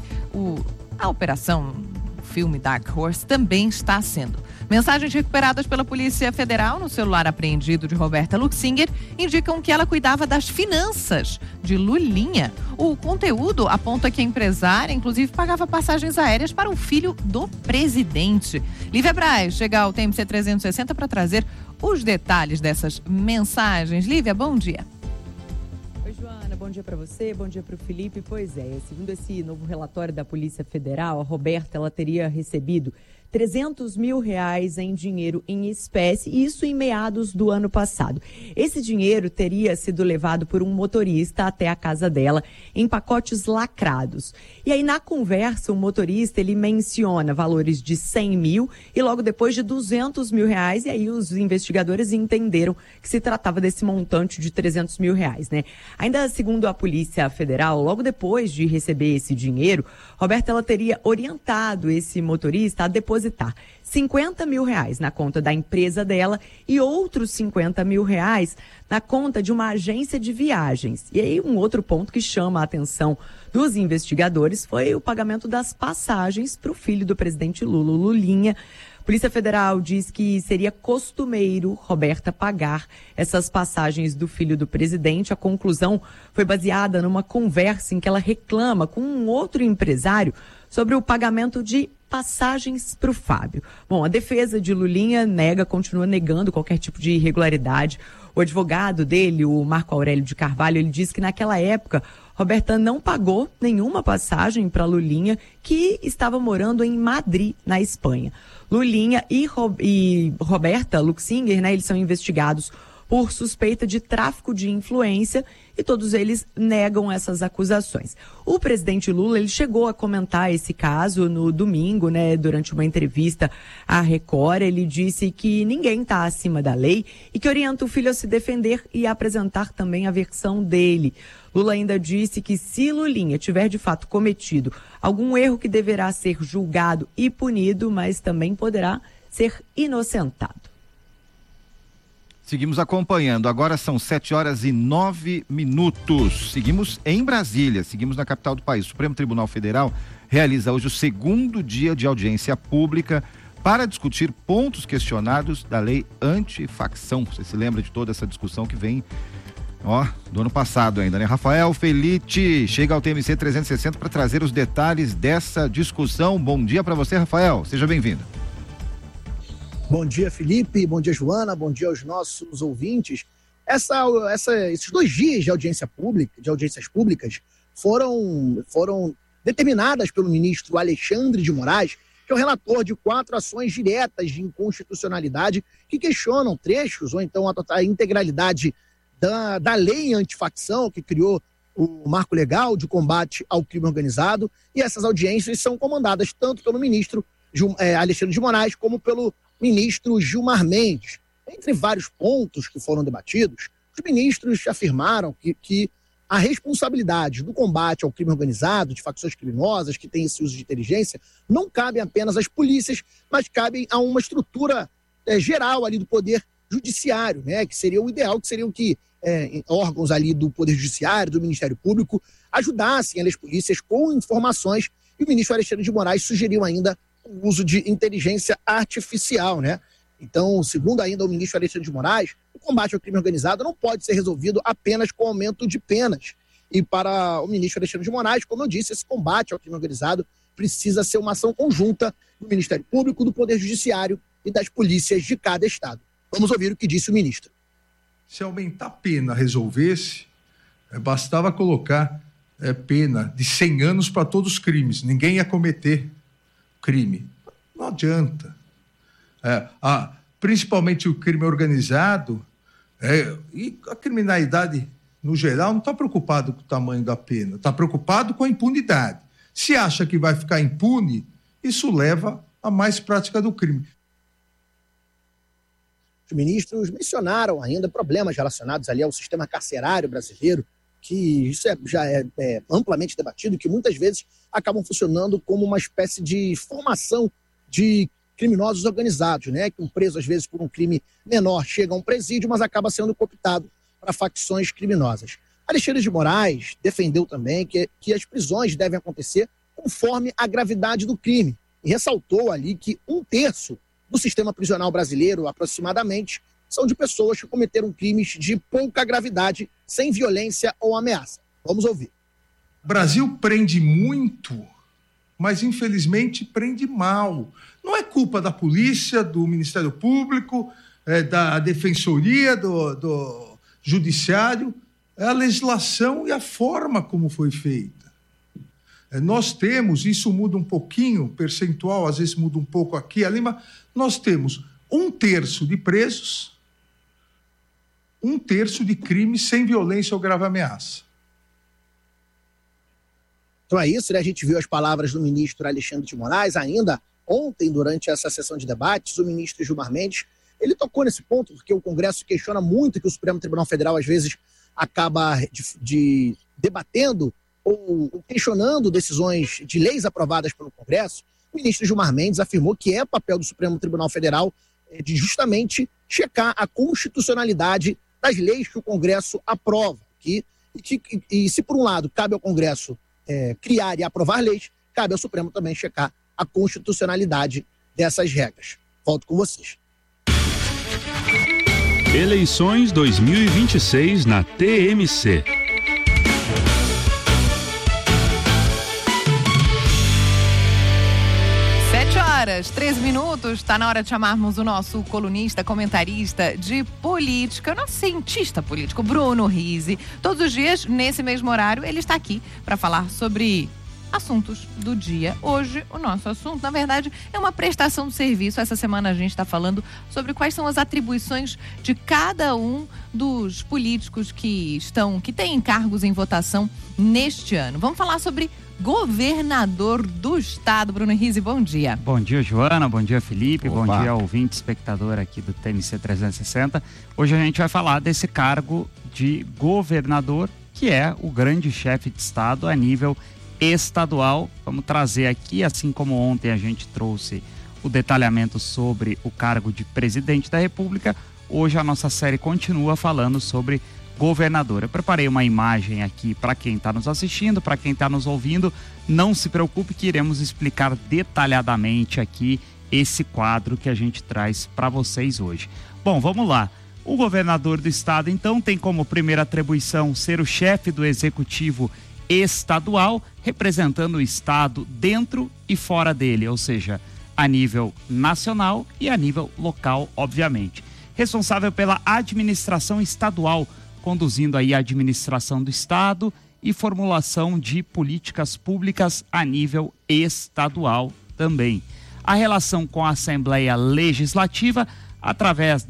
a operação filme Dark Horse também está sendo. Mensagens recuperadas pela Polícia Federal no celular apreendido de Roberta Luxinger indicam que ela cuidava das finanças de Lulinha. O conteúdo aponta que a empresária, inclusive, pagava passagens aéreas para o filho do presidente. Lívia Braz chega ao TMC 360 para trazer os detalhes dessas mensagens. Lívia, bom dia. Oi, Joana, bom dia para você, bom dia para o Felipe. Pois é, segundo esse novo relatório da Polícia Federal, a Roberta ela teria recebido R$300 mil em dinheiro em espécie, isso em meados do ano passado. Esse dinheiro teria sido levado por um motorista até a casa dela em pacotes lacrados. E aí, na conversa, o motorista ele menciona valores de 100 mil e logo depois de R$200 mil. E aí os investigadores entenderam que se tratava desse montante de R$300 mil, né? Ainda segundo a Polícia Federal, logo depois de receber esse dinheiro, Roberta ela teria orientado esse motorista a depositar R$50 mil na conta da empresa dela e outros R$50 mil na conta de uma agência de viagens. E aí um outro ponto que chama a atenção dos investigadores foi o pagamento das passagens para o filho do presidente Lula, Lulinha. A Polícia Federal diz que seria costumeiro Roberta pagar essas passagens do filho do presidente. A conclusão foi baseada numa conversa em que ela reclama com um outro empresário sobre o pagamento de passagens para o Fábio. Bom, a defesa de Lulinha continua negando qualquer tipo de irregularidade. O advogado dele, o Marco Aurélio de Carvalho, ele disse que naquela época Roberta não pagou nenhuma passagem para Lulinha, que estava morando em Madrid, na Espanha. Lulinha e Roberta Luxinger, eles são investigados por suspeita de tráfico de influência e todos eles negam essas acusações. O presidente Lula, ele chegou a comentar esse caso no domingo, durante uma entrevista à Record. Ele disse que ninguém está acima da lei e que orienta o filho a se defender e a apresentar também a versão dele. Lula ainda disse que se Lulinha tiver de fato cometido algum erro que deverá ser julgado e punido, mas também poderá ser inocentado. Seguimos acompanhando. Agora são 7h09. Seguimos em Brasília, seguimos na capital do país. O Supremo Tribunal Federal realiza hoje o segundo dia de audiência pública para discutir pontos questionados da lei antifacção. Você se lembra de toda essa discussão que vem do ano passado ainda, né? Rafael Felite chega ao TMC 360 para trazer os detalhes dessa discussão. Bom dia para você, Rafael. Seja bem-vindo. Bom dia, Felipe. Bom dia, Joana. Bom dia aos nossos ouvintes. Esses 2 dias de audiências públicas foram determinadas pelo ministro Alexandre de Moraes, que é o relator de 4 ações diretas de inconstitucionalidade que questionam trechos ou então a integralidade da lei antifacção, que criou o marco legal de combate ao crime organizado, e essas audiências são comandadas tanto pelo ministro Alexandre de Moraes como pelo ministro Gilmar Mendes. Entre vários pontos que foram debatidos, os ministros afirmaram que a responsabilidade do combate ao crime organizado, de facções criminosas que têm esse uso de inteligência, não cabe apenas às polícias, mas cabe a uma estrutura geral ali do Poder Judiciário, né? Que seria o ideal, que seriam que órgãos ali do Poder Judiciário, do Ministério Público, ajudassem as polícias com informações, e o ministro Alexandre de Moraes sugeriu ainda o uso de inteligência artificial, né? Então, segundo ainda o ministro Alexandre de Moraes, o combate ao crime organizado não pode ser resolvido apenas com aumento de penas. E para o ministro Alexandre de Moraes, como eu disse, esse combate ao crime organizado precisa ser uma ação conjunta do Ministério Público, do Poder Judiciário e das polícias de cada estado. Vamos ouvir o que disse o ministro. Se aumentar a pena resolvesse, bastava colocar pena de 100 anos para todos os crimes. Ninguém ia cometer crime. Não adianta. Principalmente o crime organizado e a criminalidade, no geral, não está preocupado com o tamanho da pena, está preocupado com a impunidade. Se acha que vai ficar impune, isso leva a mais prática do crime. Os ministros mencionaram ainda problemas relacionados ali ao sistema carcerário brasileiro, que isso já é amplamente debatido, que muitas vezes acabam funcionando como uma espécie de formação de criminosos organizados, né? Que um preso, às vezes, por um crime menor, chega a um presídio, mas acaba sendo cooptado para facções criminosas. Alexandre de Moraes defendeu também que as prisões devem acontecer conforme a gravidade do crime, e ressaltou ali que 1/3 do sistema prisional brasileiro, aproximadamente, são de pessoas que cometeram crimes de pouca gravidade, sem violência ou ameaça. Vamos ouvir. O Brasil prende muito, mas infelizmente prende mal. Não é culpa da polícia, do Ministério Público, da Defensoria, do Judiciário, é a legislação e a forma como foi feita. Nós temos, isso muda um pouquinho, percentual, às vezes muda um pouco aqui e ali, mas nós temos 1/3 de presos, 1/3 de crimes sem violência ou grave ameaça. Então é isso, né? A gente viu as palavras do ministro Alexandre de Moraes. Ainda ontem, durante essa sessão de debates, o ministro Gilmar Mendes, ele tocou nesse ponto, porque o Congresso questiona muito que o Supremo Tribunal Federal, às vezes, acaba debatendo ou questionando decisões de leis aprovadas pelo Congresso. O ministro Gilmar Mendes afirmou que é papel do Supremo Tribunal Federal de justamente checar a constitucionalidade das leis que o Congresso aprova. E se, por um lado, cabe ao Congresso criar e aprovar leis, cabe ao Supremo também checar a constitucionalidade dessas regras. Volto com vocês. Eleições 2026 na TMC. Horas, 13 minutos, está na hora de chamarmos o nosso colunista, comentarista de política, o nosso cientista político, Bruno Rizzi. Todos os dias, nesse mesmo horário, ele está aqui para falar sobre assuntos do dia. Hoje, o nosso assunto, na verdade, é uma prestação de serviço. Essa semana a gente está falando sobre quais são as atribuições de cada um dos políticos que têm cargos em votação neste ano. Vamos falar sobre governador do estado. Bruno Rizzi, bom dia. Bom dia, Joana, bom dia, Felipe. Opa. Bom dia, ouvinte, espectador aqui do TMC 360. Hoje a gente vai falar desse cargo de governador, que é o grande chefe de estado a nível estadual. Vamos trazer aqui, assim como ontem a gente trouxe o detalhamento sobre o cargo de presidente da República, hoje a nossa série continua falando sobre governador. Eu preparei uma imagem aqui para quem está nos assistindo, para quem está nos ouvindo. Não se preocupe que iremos explicar detalhadamente aqui esse quadro que a gente traz para vocês hoje. Bom, vamos lá. O governador do estado, então, tem como primeira atribuição ser o chefe do executivo estadual, representando o estado dentro e fora dele, ou seja, a nível nacional e a nível local, obviamente. Responsável pela administração estadual, conduzindo aí a administração do estado e formulação de políticas públicas a nível estadual também. A relação com a Assembleia Legislativa, através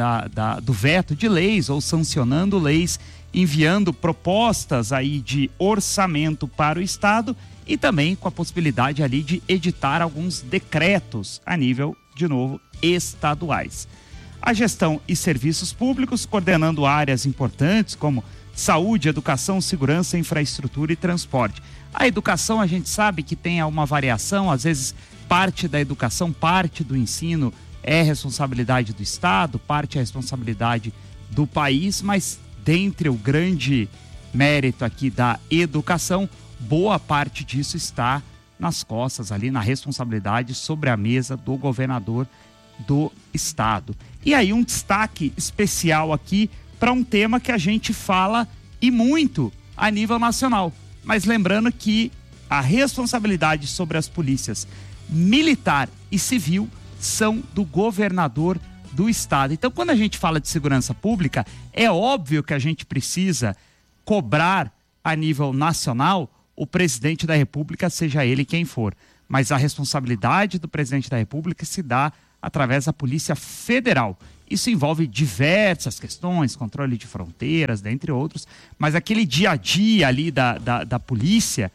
do veto de leis ou sancionando leis, enviando propostas aí de orçamento para o Estado e também com a possibilidade ali de editar alguns decretos a nível, de novo, estaduais. A gestão e serviços públicos, coordenando áreas importantes como saúde, educação, segurança, infraestrutura e transporte. A educação, a gente sabe que tem uma variação, às vezes parte da educação, parte do ensino é responsabilidade do Estado, parte é responsabilidade do país, mas dentre o grande mérito aqui da educação, boa parte disso está nas costas ali, na responsabilidade sobre a mesa do governador do Estado. E aí um destaque especial aqui para um tema que a gente fala e muito a nível nacional. Mas lembrando que a responsabilidade sobre as polícias militar e civil são do governador do Estado. Então, quando a gente fala de segurança pública, é óbvio que a gente precisa cobrar a nível nacional o presidente da República, seja ele quem for. Mas a responsabilidade do presidente da República se dá através da Polícia Federal. Isso envolve diversas questões, controle de fronteiras, dentre outros, mas aquele dia a dia ali da polícia,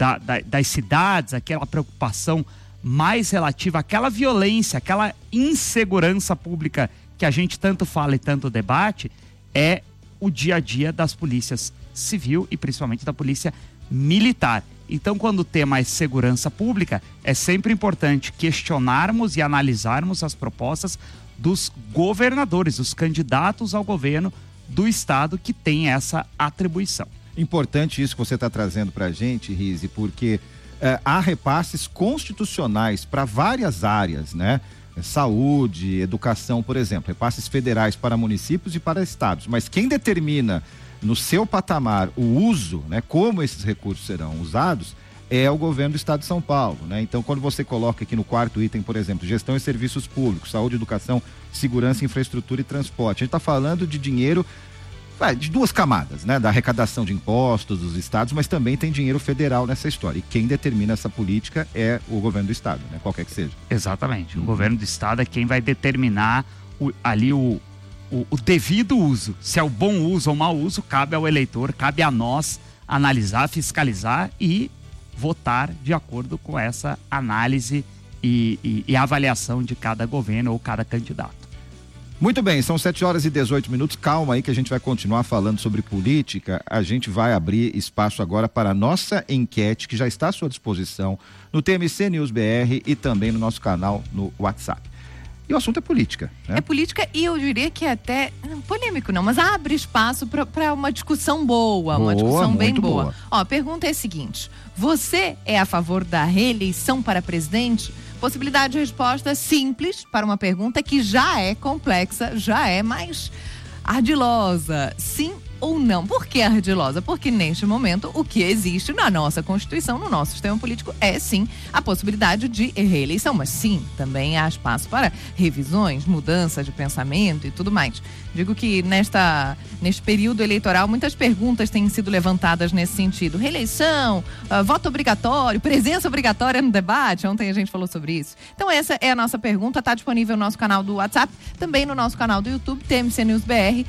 das cidades, aquela preocupação mais relativa àquela violência, aquela insegurança pública que a gente tanto fala e tanto debate, é o dia a dia das polícias civil e principalmente da polícia militar. Então, quando o tema é segurança pública, é sempre importante questionarmos e analisarmos as propostas dos governadores, dos candidatos ao governo do Estado que tem essa atribuição. Importante isso que você está trazendo para a gente, Rizzi, porque há repasses constitucionais para várias áreas, né? Saúde, educação, por exemplo, repasses federais para municípios e para estados, mas quem determina no seu patamar o uso, né, como esses recursos serão usados, é o governo do Estado de São Paulo, né? Então, quando você coloca aqui no quarto item, por exemplo, gestão e serviços públicos, saúde, educação, segurança, infraestrutura e transporte, a gente está falando de dinheiro de duas camadas, né? Da arrecadação de impostos dos estados, mas também tem dinheiro federal nessa história. E quem determina essa política é o governo do Estado, né? Qualquer que seja. Exatamente. O governo do Estado é quem vai determinar o devido uso. Se é o bom uso ou mau uso, cabe ao eleitor, cabe a nós analisar, fiscalizar e votar de acordo com essa análise e avaliação de cada governo ou cada candidato. Muito bem, são 7h18. Calma aí que a gente vai continuar falando sobre política. A gente vai abrir espaço agora para a nossa enquete, que já está à sua disposição no TMC News BR e também no nosso canal no WhatsApp. E o assunto é política, né? É política e eu diria que é até polêmico não, mas abre espaço para uma discussão boa, uma discussão bem boa. Ó, a pergunta é a seguinte: você é a favor da reeleição para presidente? Possibilidade de resposta simples para uma pergunta que já é complexa, já é mais ardilosa. Sim ou não? Por que ardilosa? Porque neste momento o que existe na nossa Constituição, no nosso sistema político, é sim a possibilidade de reeleição, mas sim, também há espaço para revisões, mudança de pensamento e tudo mais. Digo que neste período eleitoral muitas perguntas têm sido levantadas nesse sentido. Reeleição, voto obrigatório, presença obrigatória no debate, ontem a gente falou sobre isso. Então essa é a nossa pergunta, está disponível no nosso canal do WhatsApp, também no nosso canal do YouTube, TMC News BR,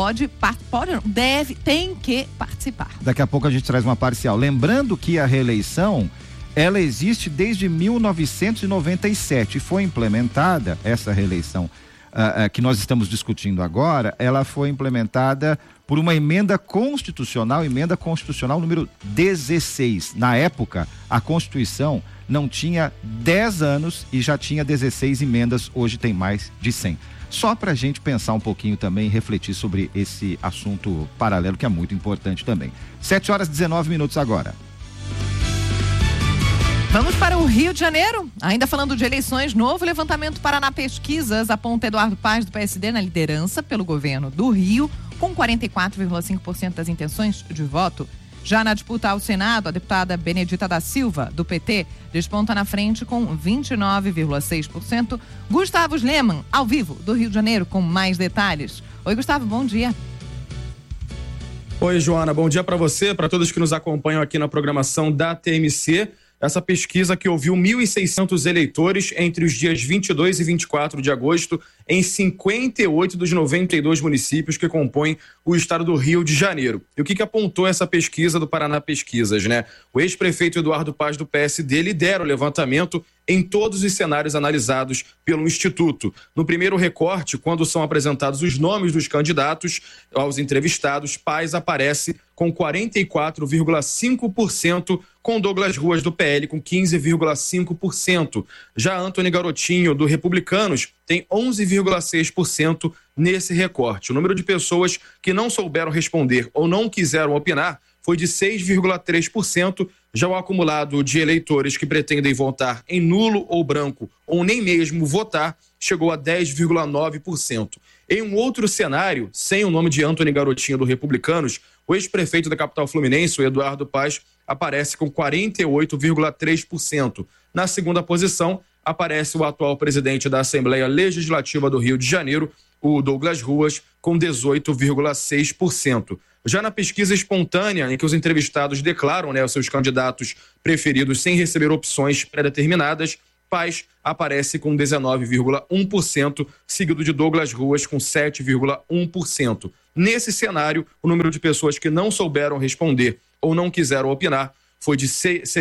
tem que participar. Daqui a pouco a gente traz uma parcial. Lembrando que a reeleição, ela existe desde 1997 e foi implementada, essa reeleição que nós estamos discutindo agora, ela foi implementada por uma emenda constitucional número 16. Na época, a Constituição não tinha 10 anos e já tinha 16 emendas, hoje tem mais de 100. Só para a gente pensar um pouquinho também, refletir sobre esse assunto paralelo que é muito importante também. 7h19 agora. Vamos para o Rio de Janeiro, ainda falando de eleições, novo levantamento Paraná Pesquisas aponta Eduardo Paz do PSD na liderança pelo governo do Rio, com 44,5% das intenções de voto. Já na disputa ao Senado, a deputada Benedita da Silva, do PT, desponta na frente com 29,6%. Gustavo Sleman, ao vivo, do Rio de Janeiro, com mais detalhes. Oi, Gustavo, bom dia. Oi, Joana, bom dia para você, para todos que nos acompanham aqui na programação da TMC. Essa pesquisa que ouviu 1.600 eleitores entre os dias 22 e 24 de agosto em 58 dos 92 municípios que compõem o estado do Rio de Janeiro. E o que apontou essa pesquisa do Paraná Pesquisas, né? O ex-prefeito Eduardo Paz do PSD lidera o levantamento em todos os cenários analisados pelo Instituto. No primeiro recorte, quando são apresentados os nomes dos candidatos aos entrevistados, Paz aparece com 44,5%, com Douglas Ruas do PL com 15,5%. Já Antony Garotinho do Republicanos tem 11,6% nesse recorte. O número de pessoas que não souberam responder ou não quiseram opinar foi de 6,3%. Já o acumulado de eleitores que pretendem votar em nulo ou branco ou nem mesmo votar chegou a 10,9%. Em um outro cenário, sem o nome de Antony Garotinho do Republicanos, o ex-prefeito da capital fluminense, o Eduardo Paz, aparece com 48,3%. Na segunda posição, aparece o atual presidente da Assembleia Legislativa do Rio de Janeiro, o Douglas Ruas, com 18,6%. Já na pesquisa espontânea, em que os entrevistados declaram, os seus candidatos preferidos sem receber opções pré-determinadas, Paz aparece com 19,1%, seguido de Douglas Ruas com 7,1%. Nesse cenário, o número de pessoas que não souberam responder ou não quiseram opinar foi de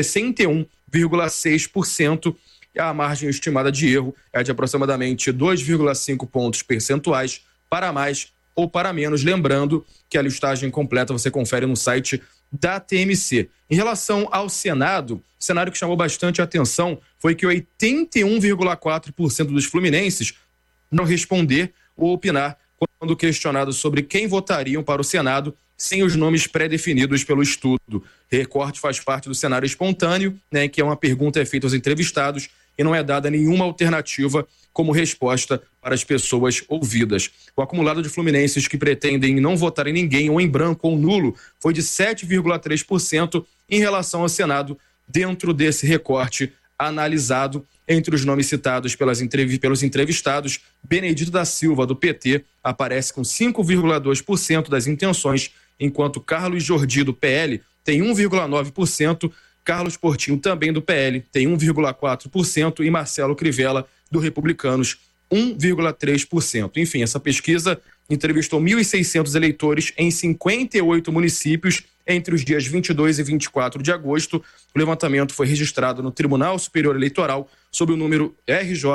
61,6%. A margem estimada de erro é de aproximadamente 2,5 pontos percentuais para mais ou para menos. Lembrando que a listagem completa você confere no site da TMC. Em relação ao Senado, o cenário que chamou bastante atenção foi que 81,4% dos fluminenses não responder ou opinar quando questionados sobre quem votariam para o Senado sem os nomes pré-definidos pelo estudo. Recorte faz parte do cenário espontâneo, em que uma pergunta é feita aos entrevistados e não é dada nenhuma alternativa como resposta para as pessoas ouvidas. O acumulado de fluminenses que pretendem não votar em ninguém, ou em branco ou nulo, foi de 7,3% em relação ao Senado, dentro desse recorte analisado. Entre os nomes citados pelos entrevistados, Benedito da Silva, do PT, aparece com 5,2% das intenções, enquanto Carlos Jordi, do PL, tem 1,9%, Carlos Portinho, também do PL, tem 1,4%, e Marcelo Crivella, do Republicanos, 1,3%. Enfim, essa pesquisa entrevistou 1.600 eleitores em 58 municípios entre os dias 22 e 24 de agosto. O levantamento foi registrado no Tribunal Superior Eleitoral sob o número RJ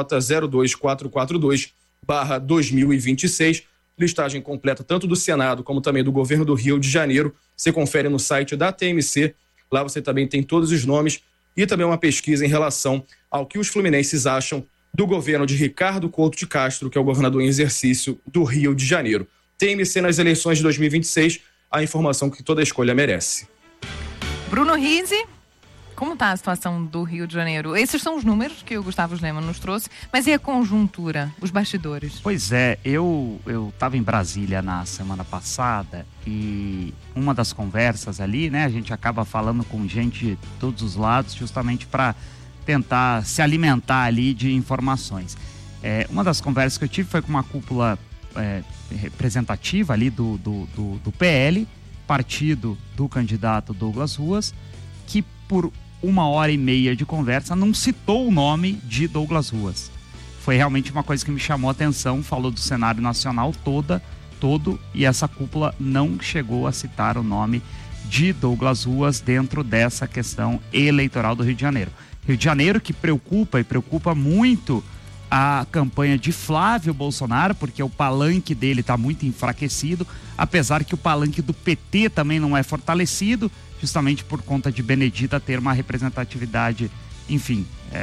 02442/2026. Listagem completa tanto do Senado como também do Governo do Rio de Janeiro. Você confere no site da TMC. Lá você também tem todos os nomes e também uma pesquisa em relação ao que os fluminenses acham do governo de Ricardo Couto de Castro, que é o governador em exercício do Rio de Janeiro. TMC nas eleições de 2026, a informação que toda escolha merece. Bruno Rizzi, como está a situação do Rio de Janeiro? Esses são os números que o Gustavo Lema nos trouxe, mas e a conjuntura, os bastidores? Pois é, eu estava em Brasília na semana passada e uma das conversas ali, a gente acaba falando com gente de todos os lados justamente para tentar se alimentar ali de informações. Uma das conversas que eu tive foi com uma cúpula representativa ali do PL, partido do candidato Douglas Ruas, que por 1h30 de conversa não citou o nome de Douglas Ruas. Foi realmente uma coisa que me chamou a atenção, falou do cenário nacional todo, e essa cúpula não chegou a citar o nome de Douglas Ruas dentro dessa questão eleitoral do Rio de Janeiro. Rio de Janeiro que preocupa muito a campanha de Flávio Bolsonaro, porque o palanque dele está muito enfraquecido, apesar que o palanque do PT também não é fortalecido, justamente por conta de Benedita ter uma representatividade, enfim,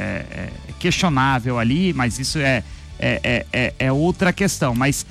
questionável ali, mas isso é outra questão. Mas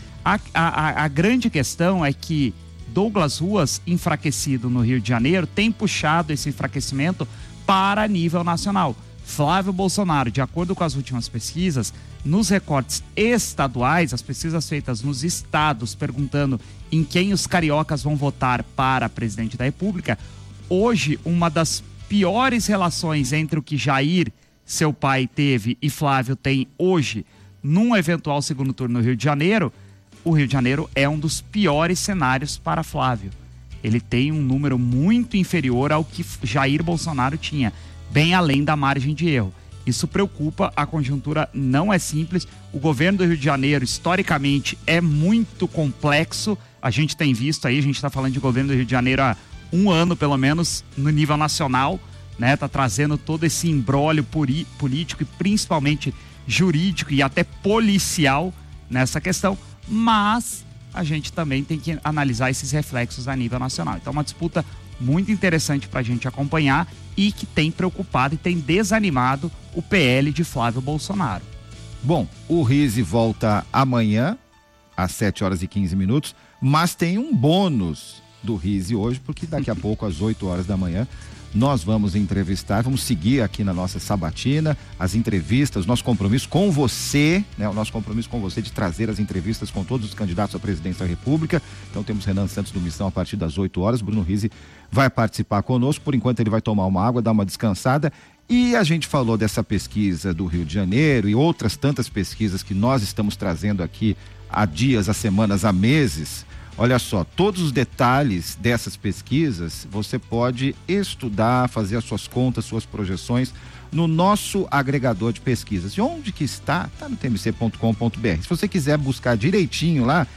a grande questão é que Douglas Ruas, enfraquecido no Rio de Janeiro, tem puxado esse enfraquecimento para nível nacional. Flávio Bolsonaro, de acordo com as últimas pesquisas, nos recortes estaduais, as pesquisas feitas nos estados, perguntando em quem os cariocas vão votar para presidente da República, hoje uma das piores relações entre o que Jair, seu pai, teve e Flávio tem hoje, num eventual segundo turno no Rio de Janeiro, o Rio de Janeiro é um dos piores cenários para Flávio. Ele tem um número muito inferior ao que Jair Bolsonaro tinha. bem além da margem de erro. Isso preocupa, a conjuntura não é simples. O governo do Rio de Janeiro, historicamente, é muito complexo. A gente tem visto aí, a gente está falando de governo do Rio de Janeiro há um ano, pelo menos, no nível nacional, né? Tá trazendo todo esse imbróglio político e principalmente jurídico e até policial nessa questão, mas a gente também tem que analisar esses reflexos a nível nacional. Então, uma disputa muito interessante para a gente acompanhar e que tem preocupado e tem desanimado o PL de Flávio Bolsonaro. Bom, o Rizzi volta amanhã, às 7h15, mas tem um bônus do Rizzi hoje, porque daqui a pouco, às 8h da manhã, nós vamos entrevistar, vamos seguir aqui na nossa sabatina, as entrevistas, nosso compromisso com você, né? O nosso compromisso com você de trazer as entrevistas com todos os candidatos à presidência da República. Então temos Renan Santos do Missão a partir das 8h, Bruno Rizzi vai participar conosco, por enquanto ele vai tomar uma água, dar uma descansada. E a gente falou dessa pesquisa do Rio de Janeiro e outras tantas pesquisas que nós estamos trazendo aqui há dias, há semanas, há meses. Olha só, todos os detalhes dessas pesquisas você pode estudar, fazer as suas contas, suas projeções no nosso agregador de pesquisas. E onde que está? Está no tmc.com.br. Se você quiser buscar direitinho lá,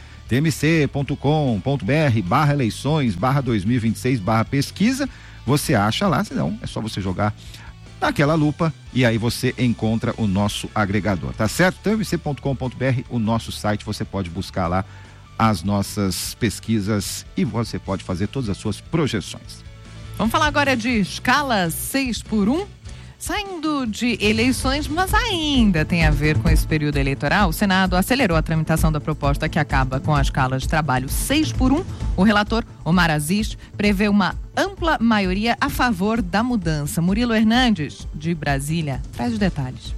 tmc.com.br/eleições/2026/pesquisa, você acha lá, senão é só você jogar naquela lupa e aí você encontra o nosso agregador, tá certo? tmc.com.br, o nosso site, você pode buscar lá as nossas pesquisas e você pode fazer todas as suas projeções. Vamos falar agora de escala 6x1. Saindo de eleições, mas ainda tem a ver com esse período eleitoral, o Senado acelerou a tramitação da proposta que acaba com a escala de trabalho 6x1. O relator, Omar Aziz, prevê uma ampla maioria a favor da mudança. Murilo Hernandes, de Brasília, traz os detalhes.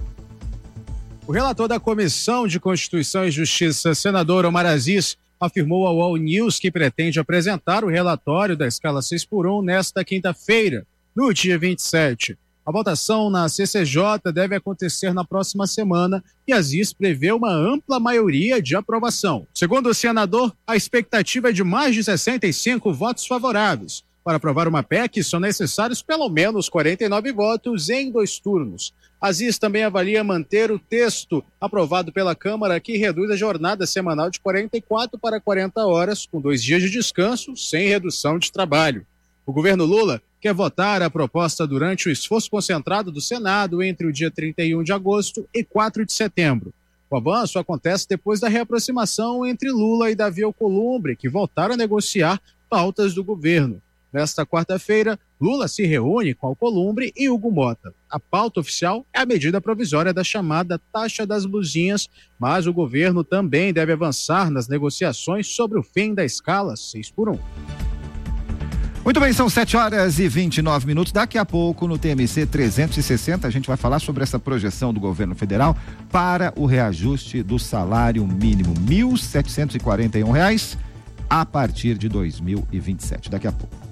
O relator da Comissão de Constituição e Justiça, senador Omar Aziz, afirmou ao All News que pretende apresentar o relatório da escala 6x1 nesta quinta-feira, no dia 27. A votação na CCJ deve acontecer na próxima semana e Aziz prevê uma ampla maioria de aprovação. Segundo o senador, a expectativa é de mais de 65 votos favoráveis. Para aprovar uma PEC, são necessários pelo menos 49 votos em 2 turnos. Aziz também avalia manter o texto aprovado pela Câmara, que reduz a jornada semanal de 44 para 40 horas, com 2 dias de descanso, sem redução de trabalho. O governo Lula quer votar a proposta durante o esforço concentrado do Senado entre o dia 31 de agosto e 4 de setembro. O avanço acontece depois da reaproximação entre Lula e Davi Alcolumbre, que voltaram a negociar pautas do governo. Nesta quarta-feira, Lula se reúne com Alcolumbre e Hugo Mota. A pauta oficial é a medida provisória da chamada taxa das blusinhas, mas o governo também deve avançar nas negociações sobre o fim da escala 6x1. Muito bem, são 7h29. Daqui a pouco, no TMC 360, a gente vai falar sobre essa projeção do governo federal para o reajuste do salário mínimo, R$ 1.741 a partir de 2027. Daqui a pouco.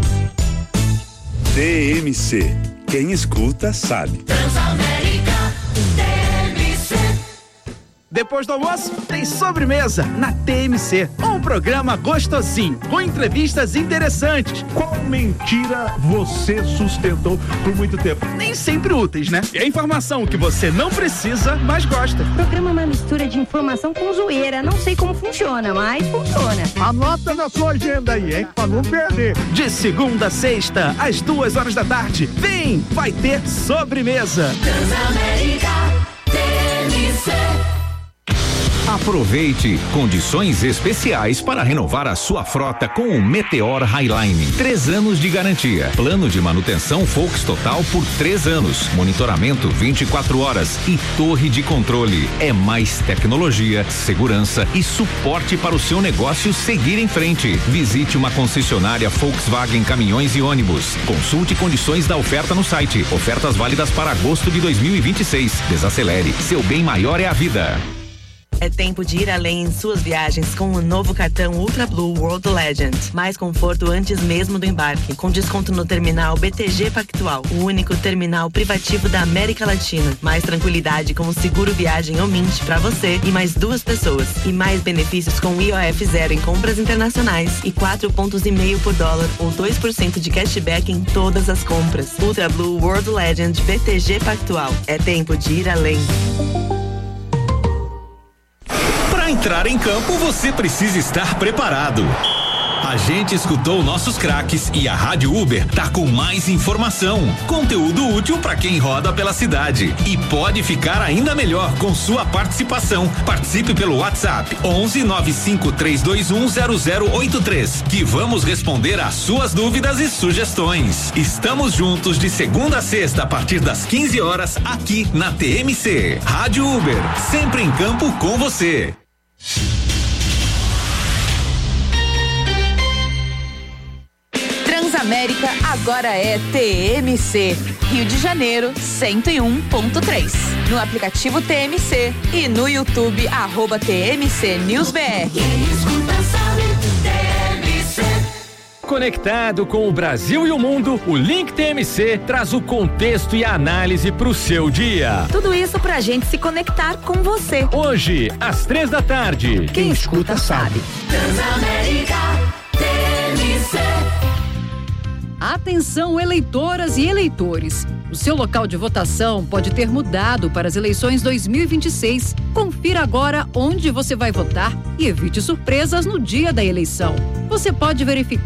TMC. Quem escuta sabe. Transamérica, TMC. Depois do almoço, tem sobremesa na TMC. Um programa gostosinho, com entrevistas interessantes. Qual mentira você sustentou por muito tempo? Nem sempre úteis, né? E a informação que você não precisa, mas gosta. O programa é uma mistura de informação com zoeira. Não sei como funciona, mas funciona. Anota na sua agenda aí, hein? Pra não perder. De segunda a sexta, às 2h da tarde. Vem, vai ter sobremesa. Transamérica, TMC. Aproveite condições especiais para renovar a sua frota com o Meteor Highline. 3 anos de garantia. Plano de manutenção Volks Total por 3 anos. Monitoramento 24 horas e torre de controle. É mais tecnologia, segurança e suporte para o seu negócio seguir em frente. Visite uma concessionária Volkswagen Caminhões e Ônibus. Consulte condições da oferta no site. Ofertas válidas para agosto de 2026. Desacelere. Seu bem maior é a vida. É tempo de ir além em suas viagens com o novo cartão Ultra Blue World Legend. Mais conforto antes mesmo do embarque, com desconto no terminal BTG Pactual, o único terminal privativo da América Latina. Mais tranquilidade com o seguro viagem Omint para você e mais 2 pessoas. E mais benefícios com IOF zero em compras internacionais e 4,5 pontos por dólar ou 2% de cashback em todas as compras. Ultra Blue World Legend BTG Pactual. É tempo de ir além. Para entrar em campo, você precisa estar preparado. A gente escutou nossos craques e a Rádio Uber tá com mais informação, conteúdo útil para quem roda pela cidade. E pode ficar ainda melhor com sua participação. Participe pelo WhatsApp 11 95 321 0083, que vamos responder às suas dúvidas e sugestões. Estamos juntos de segunda a sexta a partir das 15 horas aqui na TMC. Rádio Uber, sempre em campo com você. Transamérica agora é TMC. Rio de Janeiro 101.3. No aplicativo TMC e no YouTube @TMC News BR. Conectado com o Brasil e o mundo, o Link TMC traz o contexto e a análise para o seu dia. Tudo isso pra gente se conectar com você. Hoje, às 3 da tarde. Quem escuta sabe. Transamérica TMC. Atenção, eleitoras e eleitores. O seu local de votação pode ter mudado para as eleições 2026. Confira agora onde você vai votar e evite surpresas no dia da eleição. Você pode verificar